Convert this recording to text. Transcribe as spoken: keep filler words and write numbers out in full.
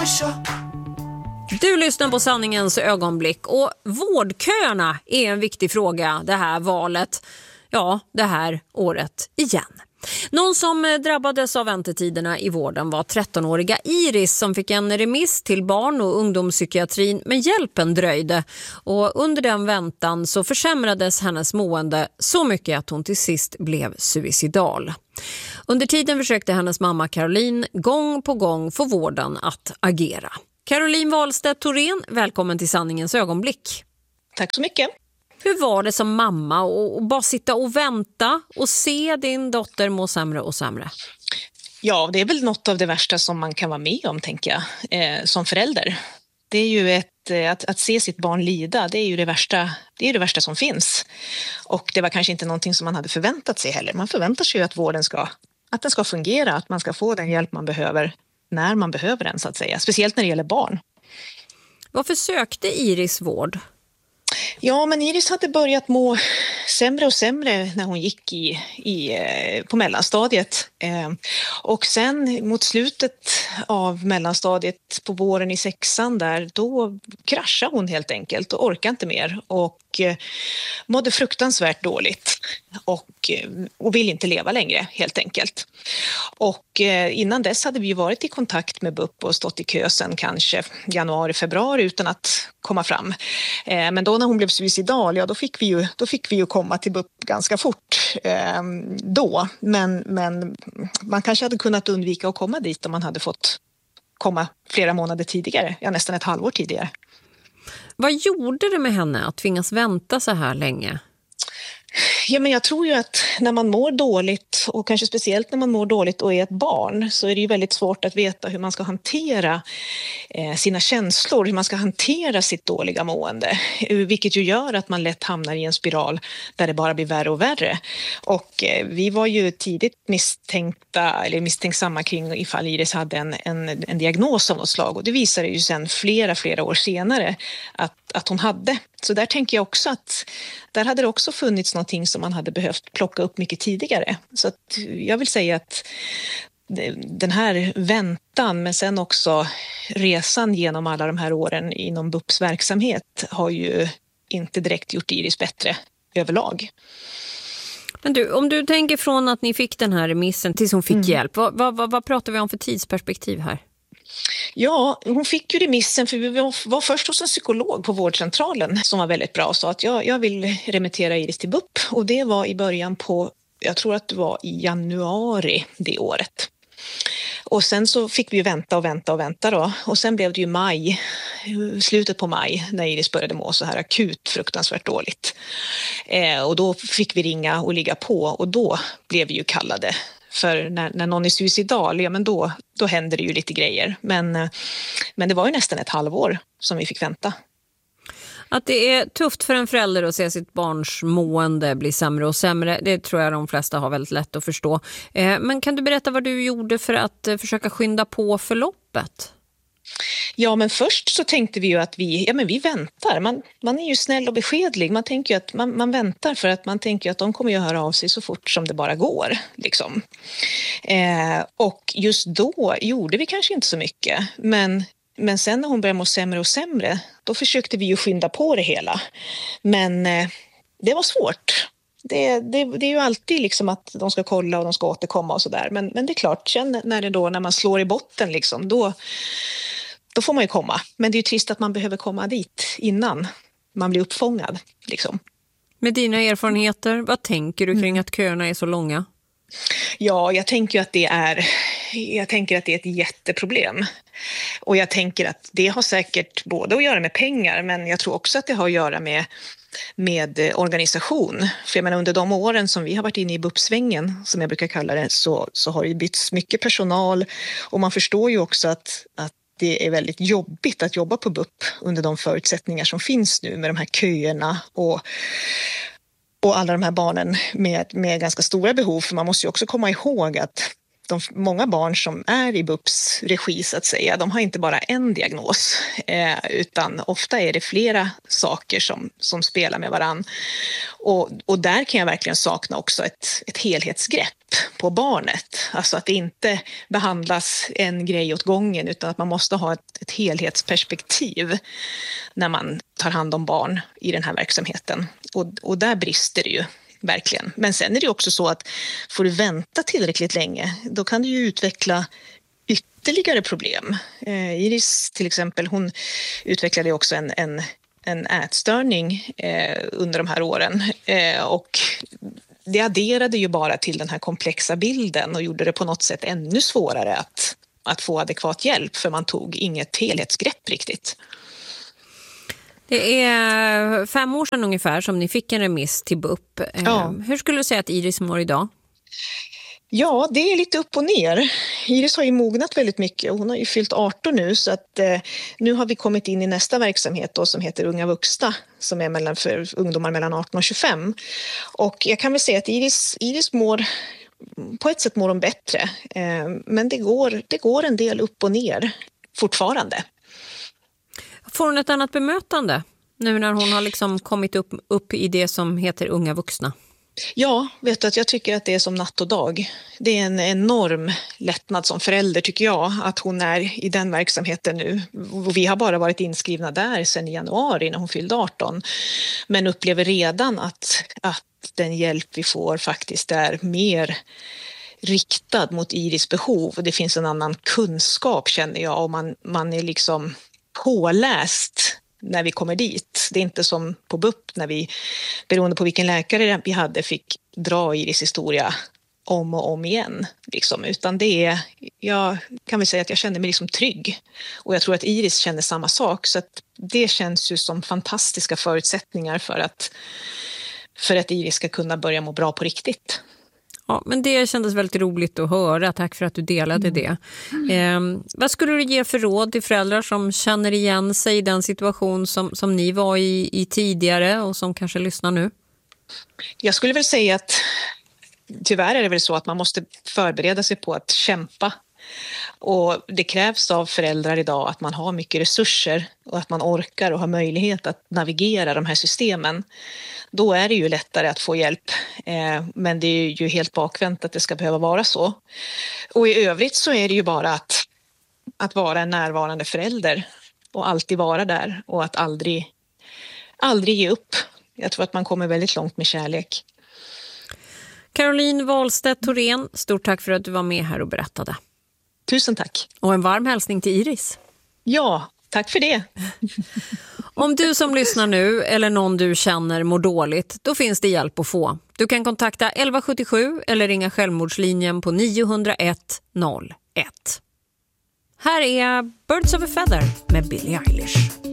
Du lyssnar på Sanningens ögonblick, och vårdköerna är en viktig fråga det här valet, ja det här året igen. Någon som drabbades av väntetiderna i vården var trettonåriga Iris som fick en remiss till barn- och ungdomspsykiatrin, men hjälpen dröjde. Och under den väntan så försämrades hennes mående så mycket att hon till sist blev suicidal. Under tiden försökte hennes mamma Caroline gång på gång få vården att agera. Caroline Wahlstedt Thorén, välkommen till Sanningens ögonblick. Tack så mycket. Hur var det som mamma och bara sitta och vänta och se din dotter må sämre och sämre? Ja, det är väl något av det värsta som man kan vara med om, tänker jag, eh, som förälder. Det är ju ett, att, att se sitt barn lida, det är ju det värsta, det är det värsta som finns. Och det var kanske inte någonting som man hade förväntat sig heller. Man förväntar sig ju att vården ska, att den ska fungera, att man ska få den hjälp man behöver när man behöver den, så att säga. Speciellt när det gäller barn. Varför sökte Iris vård? Ja, men Iris hade börjat må sämre och sämre när hon gick i, i, på mellanstadiet. Eh, och sen mot slutet av mellanstadiet på våren i sexan där, då kraschade hon helt enkelt och orkade inte mer. Och eh, mådde fruktansvärt dåligt och, och vill inte leva längre helt enkelt. Och eh, innan dess hade vi ju varit i kontakt med B U P och stått i kö sen kanske januari, februari utan att komma fram. Eh, men då när hon blev suicidal, ja då fick vi ju, då fick vi ju komma till B U P ganska fort eh, då. Men, men man kanske hade kunnat undvika att komma dit om man hade fått komma flera månader tidigare, ja nästan ett halvår tidigare. Vad gjorde det med henne att tvingas vänta så här länge? Ja, men jag tror ju att när man mår dåligt, och kanske speciellt när man mår dåligt och är ett barn, så är det ju väldigt svårt att veta hur man ska hantera eh, sina känslor, hur man ska hantera sitt dåliga mående, vilket ju gör att man lätt hamnar i en spiral där det bara blir värre och värre. Och eh, vi var ju tidigt misstänkta eller misstänksamma kring ifall Iris hade en, en, en diagnos av något slag, och det visade ju sen flera, flera år senare att, att hon hade. Så där tänker jag också att där hade det också funnits någonting som man hade behövt plocka upp mycket tidigare. Så att jag vill säga att den här väntan, men sen också resan genom alla de här åren inom B U P:s verksamhet har ju inte direkt gjort Iris bättre överlag. Men du, om du tänker från att ni fick den här remissen tills hon fick mm. hjälp, vad, vad, vad pratar vi om för tidsperspektiv här? Ja, hon fick ju remissen för vi var, var först hos en psykolog på vårdcentralen som var väldigt bra och sa att jag, jag vill remittera Iris till B U P. Och det var i början på, jag tror att det var i januari det året. Och sen så fick vi ju vänta och vänta och vänta då. Och sen blev det ju maj, slutet på maj, när Iris började må så här akut fruktansvärt dåligt. Eh, och då fick vi ringa och ligga på, och då blev vi ju kallade. För när, när någon är suicidal, ja men då, då händer det ju lite grejer. Men, men det var ju nästan ett halvår som vi fick vänta. Att det är tufft för en förälder att se sitt barns mående bli sämre och sämre, det tror jag de flesta har väldigt lätt att förstå. Eh, men kan du berätta vad du gjorde för att eh, försöka skynda på förloppet? Ja, men först så tänkte vi ju att vi, ja, men vi väntar. Man, man är ju snäll och beskedlig. Man tänker ju att man, man väntar för att man tänker att de kommer ju höra av sig så fort som det bara går. Liksom. Eh, och just då gjorde vi kanske inte så mycket. Men, men sen när hon började må sämre och sämre, då försökte vi ju skynda på det hela. Men eh, det var svårt. Det, det, det är ju alltid liksom att de ska kolla och de ska återkomma och sådär. Men, men det är klart, sen när, det då, när man slår i botten, liksom, då... Då får man ju komma. Men det är ju trist att man behöver komma dit innan man blir uppfångad. Liksom. Med dina erfarenheter, vad tänker du kring mm. att köerna är så långa? Ja, jag tänker att det är, jag tänker att det är ett jätteproblem. Och jag tänker att det har säkert både att göra med pengar, men jag tror också att det har att göra med, med organisation. För jag menar, under de åren som vi har varit inne i B U P-svängen, som jag brukar kalla det, så, så har det bytts mycket personal. Och man förstår ju också att, att det är väldigt jobbigt att jobba på B U P under de förutsättningar som finns nu med de här köerna och, och alla de här barnen med, med ganska stora behov. För man måste ju också komma ihåg att de, många barn som är i B U P:s regi så att säga, de har inte bara en diagnos eh, utan ofta är det flera saker som, som spelar med varann. Och, och där kan jag verkligen sakna också ett, ett helhetsgrepp på barnet. Alltså att det inte behandlas en grej åt gången utan att man måste ha ett, ett helhetsperspektiv när man tar hand om barn i den här verksamheten. Och, och där brister det ju. Verkligen. Men sen är det också så att får du vänta tillräckligt länge, då kan du ju utveckla ytterligare problem. Eh, Iris till exempel, hon utvecklade också en, en, en ätstörning eh, under de här åren. Eh, och det adderade ju bara till den här komplexa bilden och gjorde det på något sätt ännu svårare att, att få adekvat hjälp, för man tog inget helhetsgrepp riktigt. Det är fem år sedan ungefär som ni fick en remiss till B U P. Ja. Hur skulle du säga att Iris mår idag? Ja, det är lite upp och ner. Iris har ju mognat väldigt mycket och hon har ju fyllt arton nu, så att eh, nu har vi kommit in i nästa verksamhet då, som heter Unga vuxna, som är mellan, för ungdomar mellan arton och tjugofem. Och jag kan väl säga att Iris, Iris mår, på ett sätt mår hon bättre, eh, men det går, det går en del upp och ner fortfarande. Får hon ett annat bemötande nu när hon har liksom kommit upp, upp i det som heter Unga vuxna? Ja, vet du att jag tycker att det är som natt och dag. Det är en enorm lättnad som förälder tycker jag att hon är i den verksamheten nu. Och vi har bara varit inskrivna där sedan i januari när hon fyllde arton. Men upplever redan att, att den hjälp vi får faktiskt är mer riktad mot Iris behov. Och det finns en annan kunskap känner jag, och man, man är liksom påläst när vi kommer dit. Det är inte som på B U P när vi, beroende på vilken läkare vi hade, fick dra Iris historia om och om igen. Liksom. Utan det är, jag kan väl säga att jag känner mig liksom trygg. Och jag tror att Iris känner samma sak. Så att det känns ju som fantastiska förutsättningar för att, för att Iris ska kunna börja må bra på riktigt. Ja, men det kändes väldigt roligt att höra. Tack för att du delade det. Eh, vad skulle du ge för råd till föräldrar som känner igen sig i den situation som, som ni var i, i tidigare och som kanske lyssnar nu? Jag skulle väl säga att tyvärr är det väl så att man måste förbereda sig på att kämpa. Och det krävs av föräldrar idag att man har mycket resurser och att man orkar och har möjlighet att navigera de här systemen. Då är det ju lättare att få hjälp, eh, men det är ju helt bakvänt att det ska behöva vara så. Och i övrigt så är det ju bara att, att vara en närvarande förälder och alltid vara där och att aldrig, aldrig ge upp. Jag tror att man kommer väldigt långt med kärlek. Caroline Wahlstedt Thorén, stort tack för att du var med här och berättade. Tusen tack. Och en varm hälsning till Iris. Ja, tack för det. Om du som lyssnar nu eller någon du känner mår dåligt, då finns det hjälp att få. Du kan kontakta elva sjuttiosju eller ringa självmordslinjen på nio noll ett noll ett. Här är Birds of a Feather med Billie Eilish.